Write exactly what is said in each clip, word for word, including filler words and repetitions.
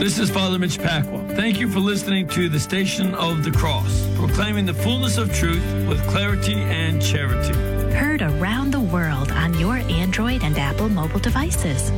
This is Father Mitch Pacwa. Thank you for listening to the Station of the Cross, proclaiming the fullness of truth with clarity and charity. Heard around the world on your Android and Apple mobile devices.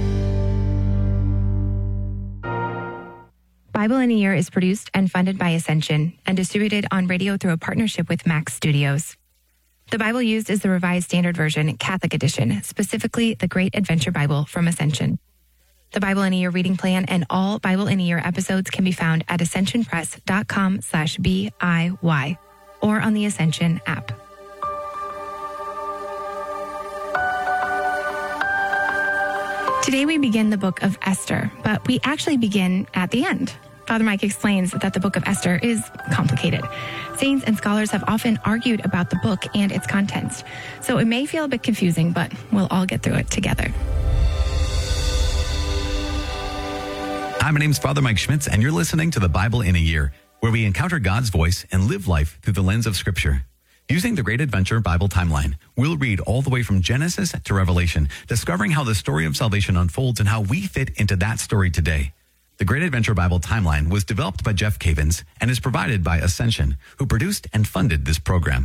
Bible in a Year is produced and funded by Ascension and distributed on radio through a partnership with Max Studios. The Bible used is the Revised Standard Version, Catholic Edition, specifically the Great Adventure Bible from Ascension. The Bible in a Year reading plan and all Bible in a Year episodes can be found at ascensionpress.com slash B-I-Y or on the Ascension app. Today we begin the book of Esther, but we actually begin at the end. Father Mike explains that the book of Esther is complicated. Saints and scholars have often argued about the book and its contents, so it may feel a bit confusing, but we'll all get through it together. Hi, my name's Father Mike Schmitz, and you're listening to the Bible in a Year, where we encounter God's voice and live life through the lens of Scripture. Using the Great Adventure Bible timeline, we'll read all the way from Genesis to Revelation, discovering how the story of salvation unfolds and how we fit into that story today. The Great Adventure Bible timeline was developed by Jeff Cavins and is provided by Ascension, who produced and funded this program.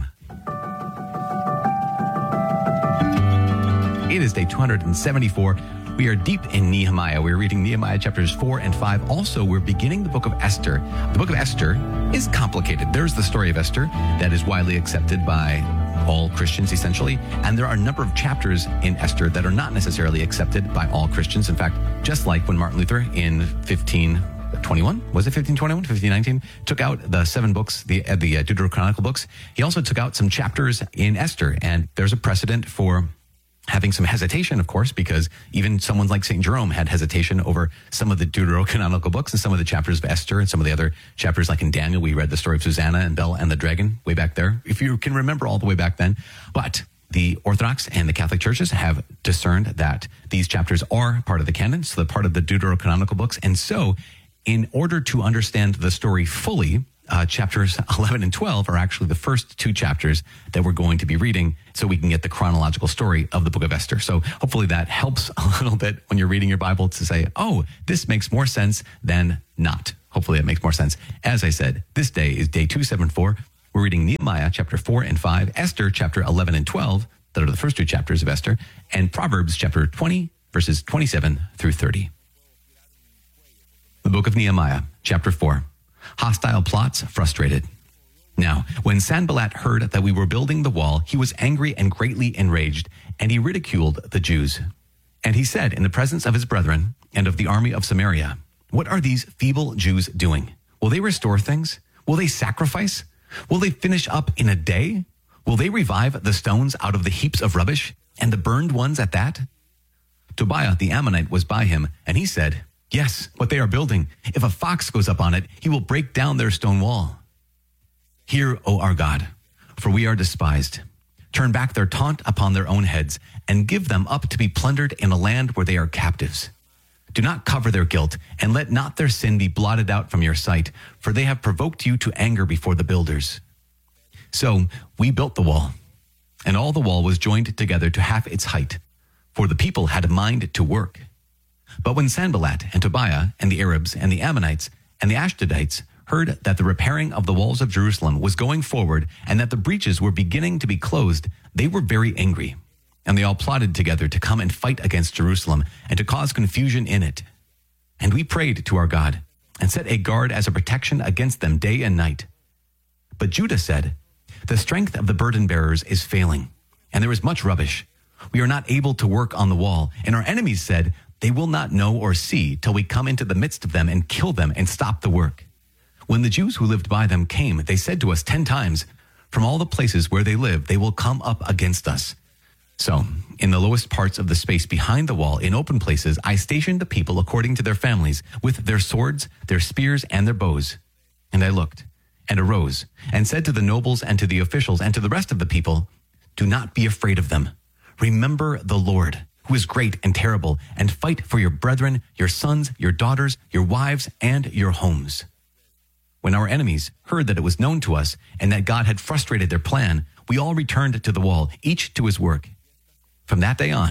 It is day two hundred seventy-four. We are deep in Nehemiah. We're reading Nehemiah chapters four and five. Also, we're beginning the book of Esther. The book of Esther is complicated. There's the story of Esther that is widely accepted by all Christians, essentially. And there are a number of chapters in Esther that are not necessarily accepted by all Christians. In fact, just like when Martin Luther in fifteen twenty-one, was it fifteen twenty-one, fifteen nineteen, took out the seven books, the, uh, the uh, Deuterocanonical books, he also took out some chapters in Esther. And there's a precedent for having some hesitation, of course, because even someone like Saint Jerome had hesitation over some of the Deuterocanonical books and some of the chapters of Esther and some of the other chapters, like in Daniel, we read the story of Susanna and Bel and the dragon way back there, if you can remember all the way back then. But the Orthodox and the Catholic churches have discerned that these chapters are part of the canon, so they're part of the Deuterocanonical books. And so in order to understand the story fully, Uh, chapters eleven and twelve are actually the first two chapters that we're going to be reading so we can get the chronological story of the book of Esther. So hopefully that helps a little bit when you're reading your Bible to say, oh, this makes more sense than not. Hopefully it makes more sense. As I said, this day is day two seventy-four. We're reading Nehemiah chapter four and five, Esther chapter eleven and twelve, that are the first two chapters of Esther, and Proverbs chapter twenty, verses twenty-seven through thirty. The book of Nehemiah, chapter four. Hostile plots frustrated. Now, when Sanballat heard that we were building the wall, he was angry and greatly enraged, and he ridiculed the Jews. And he said in the presence of his brethren and of the army of Samaria, what are these feeble Jews doing? Will they restore things? Will they sacrifice? Will they finish up in a day? Will they revive the stones out of the heaps of rubbish, and the burned ones at that? Tobiah the Ammonite was by him, and he said, yes, what they are building. If a fox goes up on it, he will break down their stone wall. Hear, O our God, for we are despised. Turn back their taunt upon their own heads, and give them up to be plundered in a land where they are captives. Do not cover their guilt, and let not their sin be blotted out from your sight, for they have provoked you to anger before the builders. So we built the wall, and all the wall was joined together to half its height, for the people had a mind to work. But when Sanballat and Tobiah and the Arabs and the Ammonites and the Ashdodites heard that the repairing of the walls of Jerusalem was going forward and that the breaches were beginning to be closed, they were very angry. And they all plotted together to come and fight against Jerusalem and to cause confusion in it. And we prayed to our God and set a guard as a protection against them day and night. But Judah said, the strength of the burden bearers is failing, and there is much rubbish. We are not able to work on the wall. And our enemies said, they will not know or see till we come into the midst of them and kill them and stop the work. When the Jews who lived by them came, they said to us ten times, from all the places where they live, they will come up against us. So, in the lowest parts of the space behind the wall, in open places, I stationed the people according to their families, with their swords, their spears, and their bows. And I looked, and arose, and said to the nobles and to the officials and to the rest of the people, do not be afraid of them. Remember the Lord, who is great and terrible, and fight for your brethren, your sons, your daughters, your wives, and your homes. When our enemies heard that it was known to us, and that God had frustrated their plan, we all returned to the wall, each to his work. From that day on,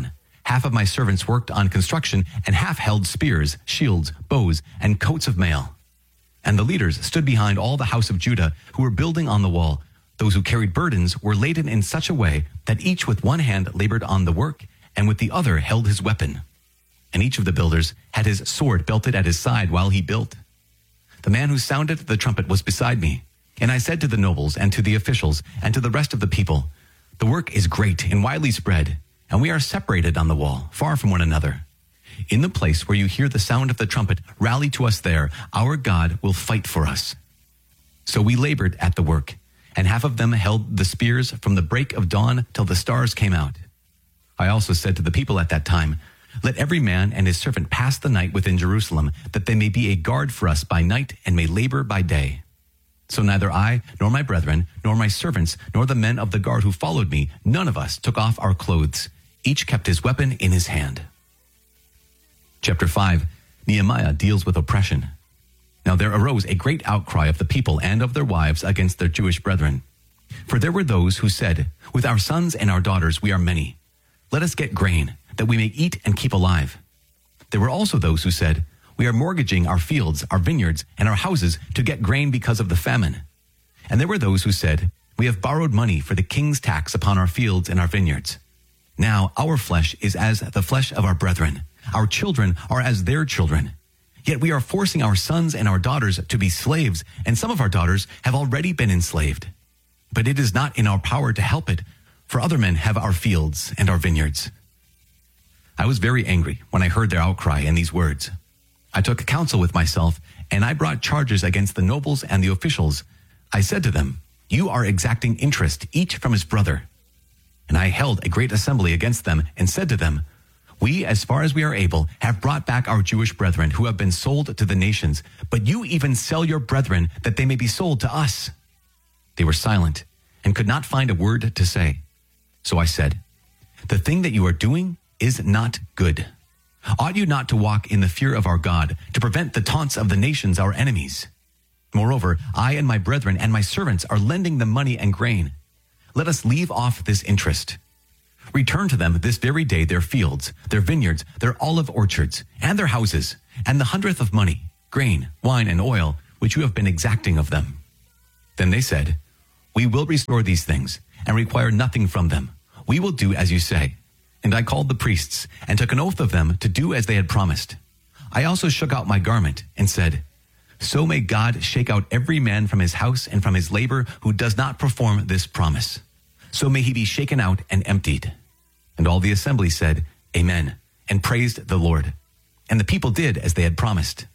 Half of my servants worked on construction, and half held spears, shields, bows, and coats of mail. And the leaders stood behind all the house of Judah who were building on the wall. Those who carried burdens were laden in such a way that each with one hand labored on the work, and with the other held his weapon. And each of the builders had his sword belted at his side while he built. The man who sounded the trumpet was beside me, and I said to the nobles and to the officials and to the rest of the people, "The work is great and widely spread, and we are separated on the wall, far from one another. In the place where you hear the sound of the trumpet, rally to us there. Our God will fight for us." So we labored at the work, and half of them held the spears from the break of dawn till the stars came out. I also said to the people at that time, "Let every man and his servant pass the night within Jerusalem, that they may be a guard for us by night and may labor by day." So neither I, nor my brethren, nor my servants, nor the men of the guard who followed me, none of us took off our clothes. Each kept his weapon in his hand. Chapter five, Nehemiah deals with oppression. Now there arose a great outcry of the people and of their wives against their Jewish brethren. For there were those who said, "With our sons and our daughters we are many. Let us get grain, that we may eat and keep alive." There were also those who said, "We are mortgaging our fields, our vineyards, and our houses to get grain because of the famine." And there were those who said, "We have borrowed money for the king's tax upon our fields and our vineyards. Now our flesh is as the flesh of our brethren. Our children are as their children. Yet we are forcing our sons and our daughters to be slaves, and some of our daughters have already been enslaved. But it is not in our power to help it, for other men have our fields and our vineyards." I was very angry when I heard their outcry and these words. I took counsel with myself, and I brought charges against the nobles and the officials. I said to them, "You are exacting interest, each from his brother." And I held a great assembly against them and said to them, "We, as far as we are able, have brought back our Jewish brethren who have been sold to the nations, but you even sell your brethren that they may be sold to us." They were silent and could not find a word to say. So I said, "The thing that you are doing is not good. Ought you not to walk in the fear of our God, to prevent the taunts of the nations, our enemies? Moreover, I and my brethren and my servants are lending them money and grain. Let us leave off this interest. Return to them this very day their fields, their vineyards, their olive orchards, and their houses, and the hundredth of money, grain, wine, and oil, which you have been exacting of them." Then they said, "We will restore these things, and require nothing from them. We will do as you say." And I called the priests, and took an oath of them to do as they had promised. I also shook out my garment, and said, "So may God shake out every man from his house and from his labor who does not perform this promise. So may he be shaken out and emptied." And all the assembly said, "Amen," and praised the Lord. And the people did as they had promised.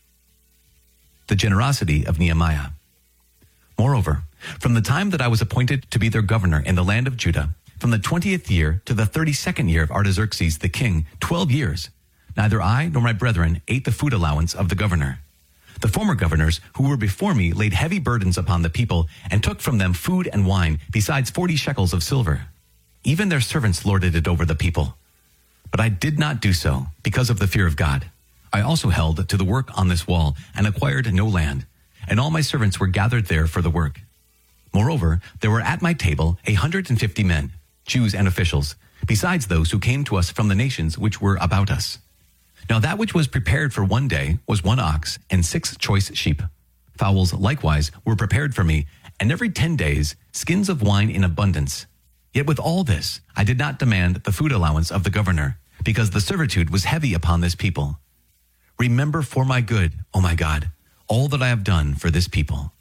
The generosity of Nehemiah. Moreover, from the time that I was appointed to be their governor in the land of Judah, from the twentieth year to the thirty-second year of Artaxerxes the king, twelve years, neither I nor my brethren ate the food allowance of the governor. The former governors who were before me laid heavy burdens upon the people and took from them food and wine, besides forty shekels of silver. Even their servants lorded it over the people. But I did not do so because of the fear of God. I also held to the work on this wall and acquired no land, and all my servants were gathered there for the work. Moreover, there were at my table a hundred and fifty men, Jews and officials, besides those who came to us from the nations which were about us. Now that which was prepared for one day was one ox and six choice sheep. Fowls likewise were prepared for me, and every ten days skins of wine in abundance. Yet with all this I did not demand the food allowance of the governor, because the servitude was heavy upon this people. Remember for my good, O my God, all that I have done for this people.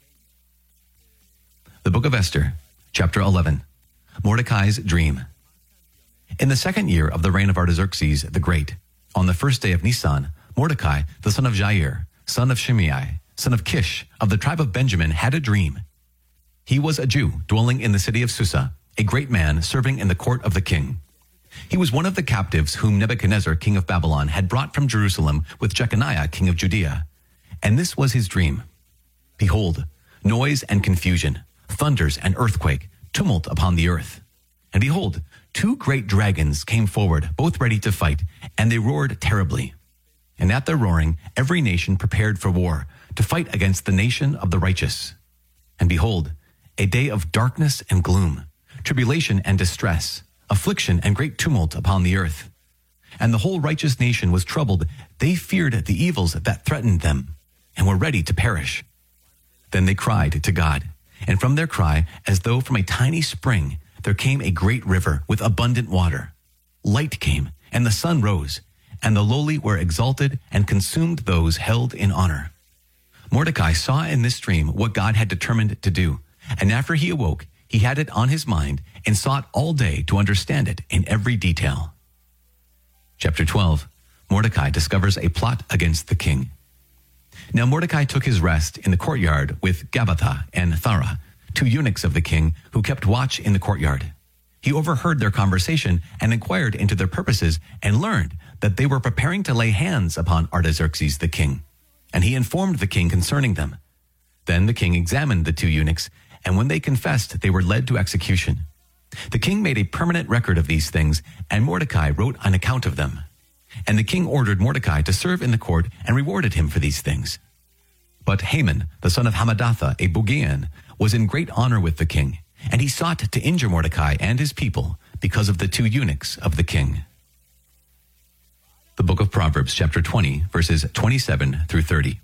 The Book of Esther, chapter eleven. Mordecai's dream. In the second year of the reign of Artaxerxes the Great, on the first day of Nisan, Mordecai, the son of Jair, son of Shimei, son of Kish, of the tribe of Benjamin, had a dream. He was a Jew dwelling in the city of Susa, a great man serving in the court of the king. He was one of the captives whom Nebuchadnezzar, king of Babylon, had brought from Jerusalem with Jeconiah, king of Judea. And this was his dream. Behold, noise and confusion, thunders and earthquake, tumult upon the earth. And behold, two great dragons came forward, both ready to fight, and they roared terribly. And at their roaring, every nation prepared for war, to fight against the nation of the righteous. And behold, a day of darkness and gloom, tribulation and distress, affliction and great tumult upon the earth. and the whole righteous nation was troubled. They feared the evils that threatened them and were ready to perish. Then they cried to God, and from their cry, as though from a tiny spring, there came a great river with abundant water. Light came, and the sun rose, and the lowly were exalted and consumed those held in honor. Mordecai saw in this dream what God had determined to do, and after he awoke, he had it on his mind and sought all day to understand it in every detail. Chapter twelve. Mordecai discovers a plot against the king. Now Mordecai took his rest in the courtyard with Gabbatha and Thara, two eunuchs of the king who kept watch in the courtyard. He overheard their conversation and inquired into their purposes and learned that they were preparing to lay hands upon Artaxerxes the king. And he informed the king concerning them. Then the king examined the two eunuchs, and when they confessed, they were led to execution. The king made a permanent record of these things, and Mordecai wrote an account of them. And the king ordered Mordecai to serve in the court and rewarded him for these things. But Haman, the son of Hammedatha, a Bugian, was in great honor with the king, and he sought to injure Mordecai and his people because of the two eunuchs of the king. The book of Proverbs, chapter twenty, verses twenty-seven through thirty.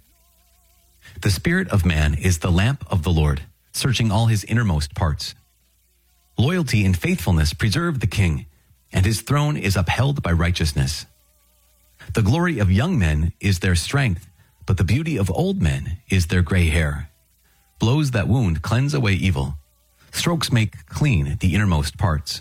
The spirit of man is the lamp of the Lord, searching all his innermost parts. Loyalty and faithfulness preserve the king, and his throne is upheld by righteousness. The glory of young men is their strength, but the beauty of old men is their gray hair. Blows that wound cleanse away evil. Strokes make clean the innermost parts.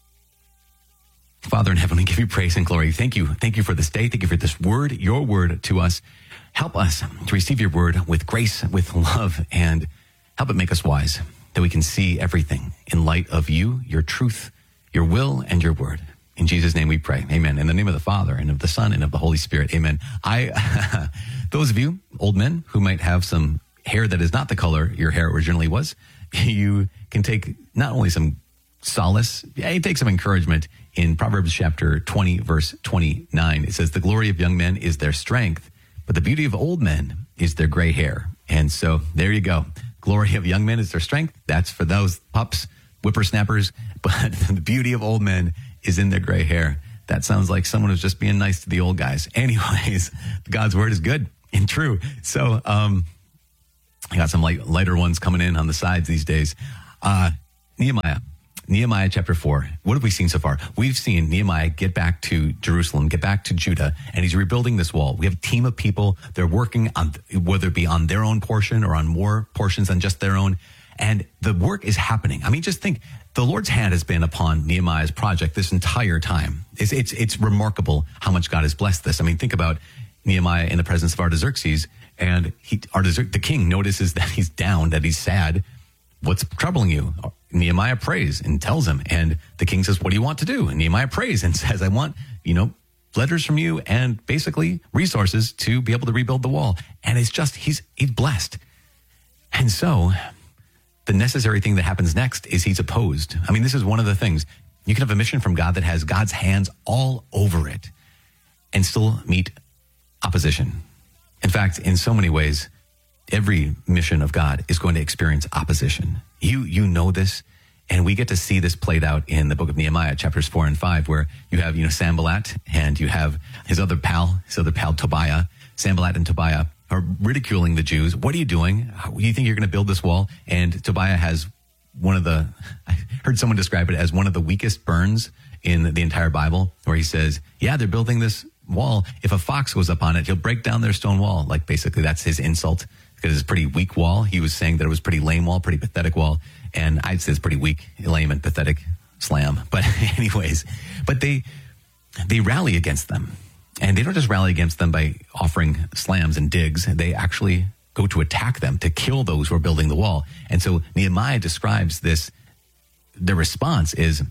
Father in heaven, we give you praise and glory. Thank you. Thank you for this day. Thank you for this word, your word to us. Help us to receive your word with grace, with love, and help it make us wise, that we can see everything in light of you, your truth, your will, and your word. In Jesus' name we pray. Amen. In the name of the Father, and of the Son, and of the Holy Spirit. Amen. I, those of you, old men, who might have some hair that is not the color your hair originally was, you can take not only some solace, yeah, you take some encouragement in Proverbs chapter twenty, verse twenty-nine. It says, the glory of young men is their strength, but the beauty of old men is their gray hair. And so there you go. Glory of young men is their strength. That's for those pups, whippersnappers. But the beauty of old men is in their gray hair. That sounds like someone who's just being nice to the old guys. Anyways, God's word is good and true. So um, I got some light, lighter ones coming in on the sides these days. Uh, Nehemiah. Nehemiah chapter four. What have we seen so far? We've seen Nehemiah get back to Jerusalem, get back to Judah, and he's rebuilding this wall. We have a team of people. They're working on, whether it be on their own portion or on more portions than just their own. And the work is happening. I mean, just think, the Lord's hand has been upon Nehemiah's project this entire time. It's, it's, it's remarkable how much God has blessed this. I mean, think about Nehemiah in the presence of Artaxerxes, and he, Artaxerxes, the king notices that he's down, that he's sad. What's troubling you? Nehemiah prays and tells him, and the king says, what do you want to do? And Nehemiah prays and says, I want, you know, letters from you and basically resources to be able to rebuild the wall. And it's just, he's, he's blessed. And so the necessary thing that happens next is he's opposed. I mean, this is one of the things. You can have a mission from God that has God's hands all over it and still meet opposition. In fact, in so many ways, every mission of God is going to experience opposition. You you know this, and we get to see this played out in the book of Nehemiah, chapters four and five, where you have, you know, Sanballat and you have his other pal, his other pal, Tobiah. Sanballat and Tobiah are ridiculing the Jews. What are you doing? How, you think you're going to build this wall? And Tobiah has one of the, I heard someone describe it as one of the weakest burns in the entire Bible, where he says, yeah, they're building this wall. If a fox goes up on it, he'll break down their stone wall. Like, basically, that's his insult, because it's a pretty weak wall. He was saying that it was a pretty lame wall, pretty pathetic wall. And I'd say it's pretty weak, lame, and pathetic slam. But anyways, but they they rally against them. And they don't just rally against them by offering slams and digs. They actually go to attack them, to kill those who are building the wall. And so Nehemiah describes this. The response is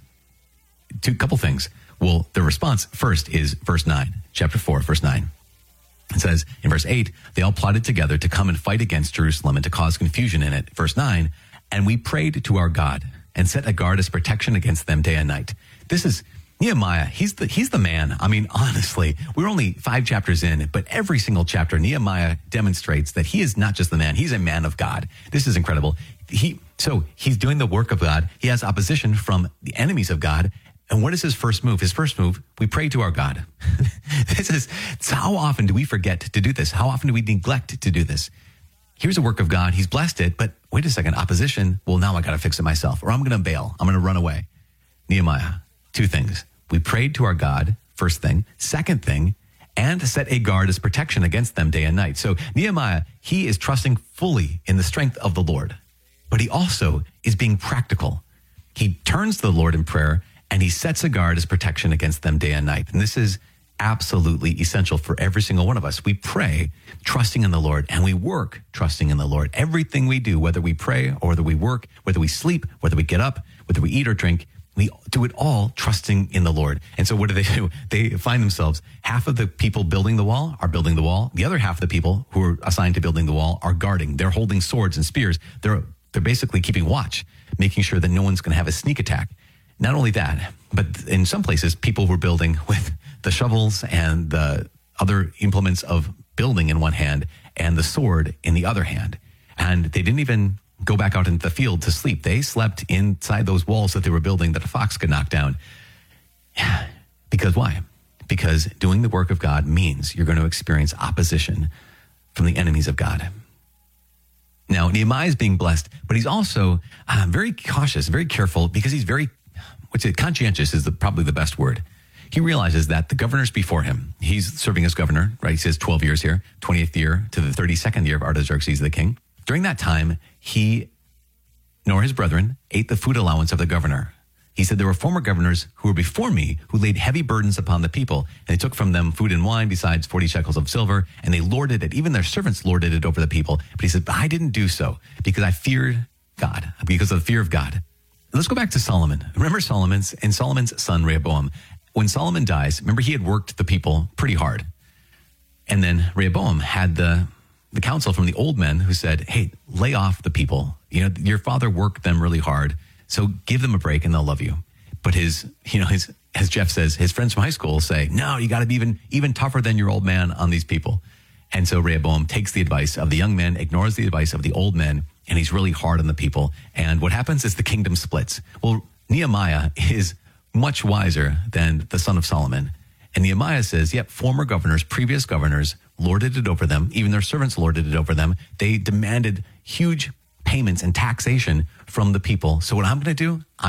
two couple things. Well, the response first is verse nine, chapter four, verse nine. It says in verse eight, they all plotted together to come and fight against Jerusalem and to cause confusion in it. Verse nine, and we prayed to our God and set a guard as protection against them day and night. This is Nehemiah. He's the, he's the man. I mean, honestly, we're only five chapters in, but every single chapter, Nehemiah demonstrates that he is not just the man. He's a man of God. This is incredible. He, so he's doing the work of God. He has opposition from the enemies of God. And what is his first move? His first move, we pray to our God. This is, so how often do we forget to do this? How often do we neglect to do this? Here's a work of God. He's blessed it, but wait a second, opposition. Well, now I got to fix it myself, or I'm going to bail. I'm going to run away. Nehemiah, two things. We prayed to our God, first thing. Second thing, and set a guard as protection against them day and night. So Nehemiah, he is trusting fully in the strength of the Lord, but he also is being practical. He turns to the Lord in prayer, and he sets a guard as protection against them day and night. And this is absolutely essential for every single one of us. We pray trusting in the Lord, and we work trusting in the Lord. Everything we do, whether we pray or whether we work, whether we sleep, whether we get up, whether we eat or drink, we do it all trusting in the Lord. And so what do they do? They find themselves, half of the people building the wall are building the wall. The other half of the people who are assigned to building the wall are guarding. They're holding swords and spears. They're, they're basically keeping watch, making sure that no one's going to have a sneak attack. Not only that, but in some places, people were building with the shovels and the other implements of building in one hand and the sword in the other hand. And they didn't even go back out into the field to sleep. They slept inside those walls that they were building that a fox could knock down. Because why? Because doing the work of God means you're going to experience opposition from the enemies of God. Now, Nehemiah is being blessed, but he's also uh, very cautious, very careful, because he's very, what's it, conscientious is the, probably the best word. He realizes that the governors before him, he's serving as governor, right? He says twelve years here, twentieth year to the thirty-second year of Artaxerxes the king. During that time, he nor his brethren ate the food allowance of the governor. He said, there were former governors who were before me who laid heavy burdens upon the people, and they took from them food and wine besides forty shekels of silver, and they lorded it. Even their servants lorded it over the people. But he said, but I didn't do so because I feared God, because of the fear of God. Let's go back to Solomon. Remember Solomon's and Solomon's son Rehoboam. When Solomon dies, remember he had worked the people pretty hard. And then Rehoboam had the, the counsel from the old men who said, hey, lay off the people. You know, your father worked them really hard, so give them a break and they'll love you. But his, you know, his, as Jeff says, his friends from high school say, no, you got to be even, even tougher than your old man on these people. And so Rehoboam takes the advice of the young men, ignores the advice of the old men, and he's really hard on the people. And what happens is the kingdom splits. Well, Nehemiah is much wiser than the son of Solomon. And Nehemiah says, yep, former governors, previous governors lorded it over them. Even their servants lorded it over them. They demanded huge payments and taxation from the people. So what I'm going to do, I'm